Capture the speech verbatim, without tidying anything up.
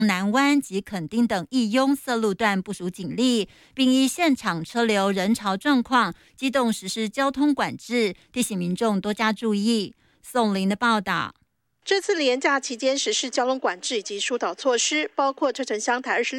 南湾及垦丁等义拥塞路段部署警力，并依现场车流人潮状况机动实施交通管制，提醒民众多加注意。宋林的报道。 这次连假期间实施交通管制以及疏导措施，包括车城乡台二十